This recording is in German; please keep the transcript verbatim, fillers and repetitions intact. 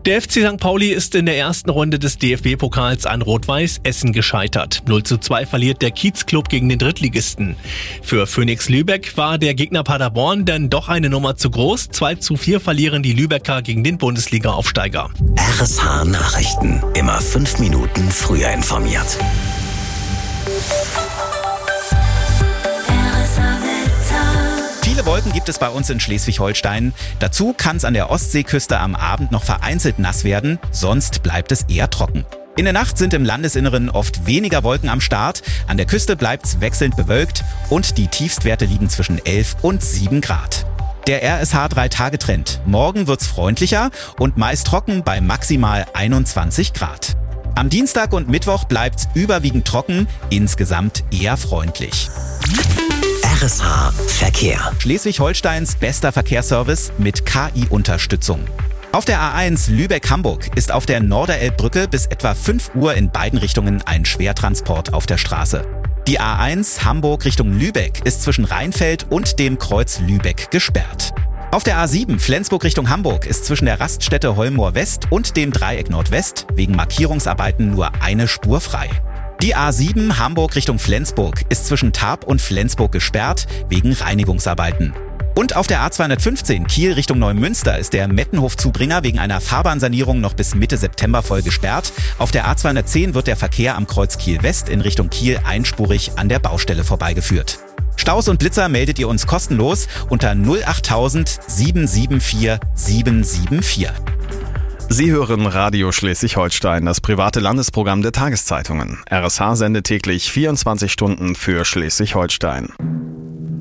Der F C Sankt Pauli ist in der ersten Runde des D F B-Pokals an Rot-Weiß Essen gescheitert. null zu zwei verliert der Kiezclub gegen den Drittligisten. Für Phönix Lübeck war der Gegner Paderborn dann doch eine Nummer zu groß. zwei zu vier verlieren die Lübecker gegen den Bundesliga-Aufsteiger. R S H Nachrichten. Immer fünf Minuten früher informiert. Viele Wolken gibt es bei uns in Schleswig-Holstein. Dazu kann es an der Ostseeküste am Abend noch vereinzelt nass werden, sonst bleibt es eher trocken. In der Nacht sind im Landesinneren oft weniger Wolken am Start. An der Küste bleibt es wechselnd bewölkt und die Tiefstwerte liegen zwischen elf und sieben Grad. Der R S H drei Tage Trend. Morgen wird's freundlicher und meist trocken bei maximal einundzwanzig Grad. Am Dienstag und Mittwoch bleibt's überwiegend trocken, insgesamt eher freundlich. R S H Verkehr. Schleswig-Holsteins bester Verkehrsservice mit K I-Unterstützung. Auf der A eins Lübeck-Hamburg ist auf der Norderelbbrücke bis etwa fünf Uhr in beiden Richtungen ein Schwertransport auf der Straße. Die A eins Hamburg Richtung Lübeck ist zwischen Rheinfeld und dem Kreuz Lübeck gesperrt. Auf der A sieben Flensburg Richtung Hamburg ist zwischen der Raststätte Holmoor West und dem Dreieck Nordwest wegen Markierungsarbeiten nur eine Spur frei. Die A sieben Hamburg Richtung Flensburg ist zwischen Tarp und Flensburg gesperrt wegen Reinigungsarbeiten. Und auf der A zweihundertfünfzehn Kiel Richtung Neumünster ist der Mettenhof-Zubringer wegen einer Fahrbahnsanierung noch bis Mitte September voll gesperrt. Auf der A zweihundertzehn wird der Verkehr am Kreuz Kiel-West in Richtung Kiel einspurig an der Baustelle vorbeigeführt. Staus und Blitzer meldet ihr uns kostenlos unter null achttausend sieben sieben vier sieben sieben vier. Sie hören Radio Schleswig-Holstein, das private Landesprogramm der Tageszeitungen. R S H sendet täglich vierundzwanzig Stunden für Schleswig-Holstein.